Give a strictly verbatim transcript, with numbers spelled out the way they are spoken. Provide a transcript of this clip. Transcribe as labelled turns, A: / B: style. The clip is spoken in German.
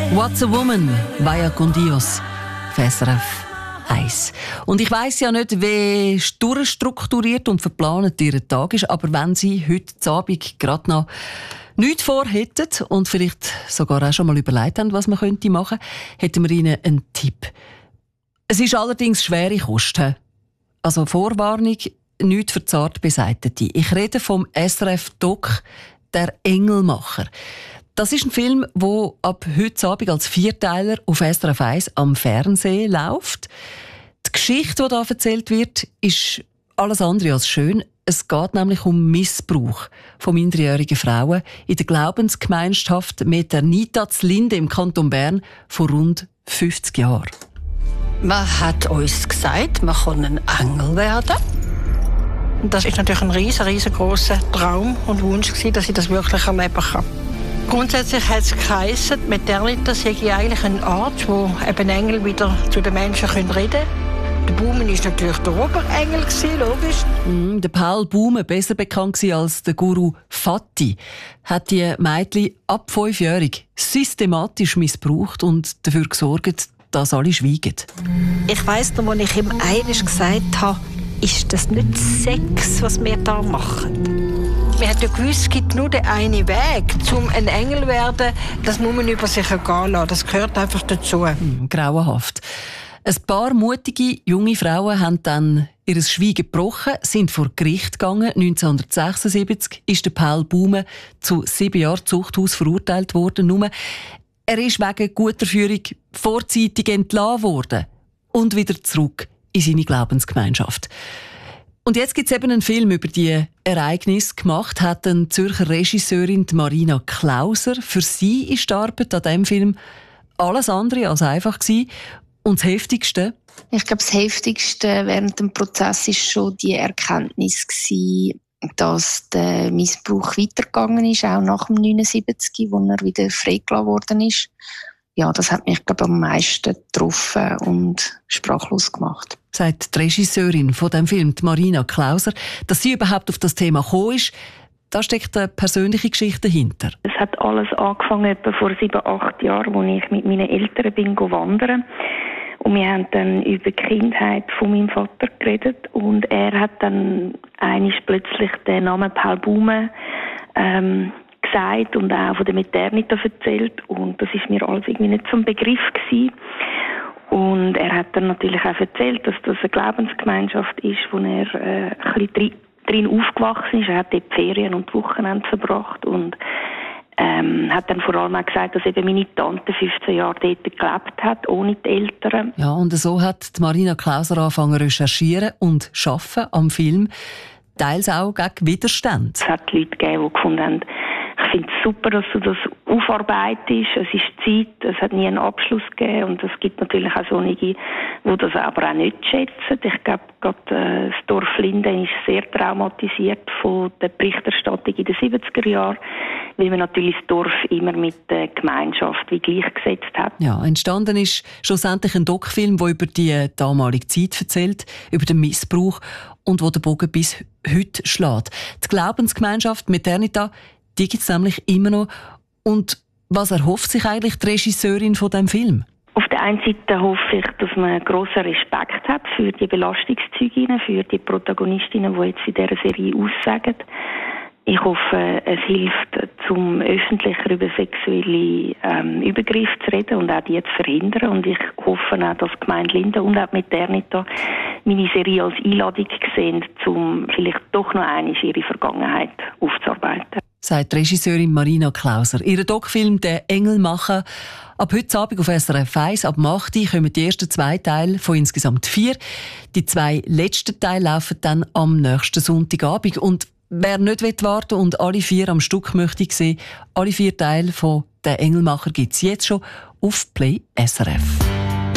A: What's a Woman? Vaya con Dios. F S R F eins. Und ich weiss ja nicht, wie durchstrukturiert und verplant Ihr Tag ist, aber wenn Sie heute Abend gerade noch nichts vorhätten und vielleicht sogar auch schon mal überlegt haben, was man könnte machen, hätten wir Ihnen einen Tipp. Es ist allerdings schwere Kost. Also Vorwarnung, nichts für zart Beseitete. Ich rede vom S R F-Doc «Der Engelmacher». Das ist ein Film, der ab heute Abend als Vierteiler auf S R F eins am Fernsehen läuft. Die Geschichte, die hier erzählt wird, ist alles andere als schön. Es geht nämlich um Missbrauch von minderjährigen Frauen in der Glaubensgemeinschaft Meternita Zlinde im Kanton Bern vor rund fünfzig Jahren.
B: Man hat uns gesagt, man kann ein Engel werden. Das ist natürlich ein riesen, riesengroßer Traum und Wunsch gewesen, dass ich das wirklich erleben kann. Grundsätzlich hat es geheissen, Meternitas sei eigentlich ein Ort, wo eben Engel wieder zu den Menschen reden können. Der Baumen war natürlich der Oberengel, logisch.
A: Mm, der Paul Baumen, besser bekannt als der Guru Fati, hat die Mädchen ab fünfjährig systematisch missbraucht und dafür gesorgt, dass alle schweigen.
B: Ich weiss noch, als ich ihm einmal gesagt habe, ist das nicht Sex, was wir da machen? Man hat ja gewusst, es gibt nur den einen Weg, um ein Engel zu werden. Das muss man über sich ergehen lassen. Das gehört einfach dazu.
A: Hm, grauenhaft. Ein paar mutige junge Frauen haben dann ihr Schweigen gebrochen, sind vor Gericht gegangen. neunzehnhundertsechsundsiebzig ist der Paul Baumen zu sieben Jahren Zuchthaus verurteilt worden. Nur er ist wegen guter Führung vorzeitig entlassen worden und wieder zurück in seine Glaubensgemeinschaft. Und jetzt gibt es eben einen Film über die Ereignisse gemacht, hat eine Zürcher Regisseurin Marina Klauser. Für sie ist die Arbeit an diesem Film alles andere als einfach gewesen. Und das Heftigste?
C: Ich glaube, das Heftigste während dem Prozess war schon die Erkenntnis gewesen, dass der Missbrauch weitergegangen ist, auch nach dem neunundsiebzig, wo er wieder freigelassen worden ist. Ja, das hat mich, glaube ich, am meisten getroffen und sprachlos gemacht.
A: Sagt die Regisseurin von dem Film, Marina Klauser, dass sie überhaupt auf das Thema gekommen ist. Da steckt eine persönliche Geschichte dahinter.
D: Es hat alles angefangen etwa vor sieben, acht Jahren, als ich mit meinen Eltern bin wandern. Und wir haben dann über die Kindheit von meinem Vater geredet. Und er hat dann einmal plötzlich den Namen Paul Baumen ähm, gesagt und auch von der Meternita erzählt. Und das ist mir alles irgendwie nicht zum Begriff gewesen. Und er hat dann natürlich auch erzählt, dass das eine Glaubensgemeinschaft ist, wo er äh, ein bisschen drin aufgewachsen ist. Er hat dort die Ferien und die Wochenende verbracht und ähm, hat dann vor allem auch gesagt, dass eben meine Tante fünfzehn Jahre dort gelebt hat, ohne die Eltern.
A: Ja, und so hat die Marina Klauser angefangen zu recherchieren und zu arbeiten am Film, teils auch gegen Widerstand.
D: Es hat Leute gegeben, die gefunden haben, ich finde es super, dass du das aufarbeitest. Es ist Zeit, es hat nie einen Abschluss gegeben. Und es gibt natürlich auch solche, die das aber auch nicht schätzen. Ich glaube, gerade äh, das Dorf Linden ist sehr traumatisiert von der Berichterstattung in den siebziger Jahren, weil man natürlich das Dorf immer mit der Gemeinschaft wie gleichgesetzt hat.
A: Ja, entstanden ist schlussendlich ein Doc-Film, der über die damalige Zeit erzählt, über den Missbrauch und wo der Bogen bis heute schlägt. Die Glaubensgemeinschaft Meternita, die gibt es nämlich immer noch. Und was erhofft sich eigentlich die Regisseurin von diesem Film?
D: Auf der einen Seite hoffe ich, dass man grossen Respekt hat für die Belastungszeuginnen, für die Protagonistinnen, die jetzt in dieser Serie aussagen. Ich hoffe, es hilft, zum öffentlicher über sexuelle ähm, Übergriffe zu reden und auch die zu verhindern. Und ich hoffe auch, dass die Gemeinde Linden und auch Meternita meine Serie als Einladung sehen, um vielleicht doch noch einmal ihre Vergangenheit aufzuarbeiten.
A: Sagt Regisseurin Marina Klauser. Ihr Doc-Film «Der Engelmacher». Ab heute Abend auf S R F eins, ab acht Uhr kommen die ersten zwei Teile von insgesamt vier. Die zwei letzten Teile laufen dann am nächsten Sonntagabend. Und wer nicht warten will und alle vier am Stück möchte sehen, alle vier Teile von «Der Engelmacher» gibt es jetzt schon auf Play S R F.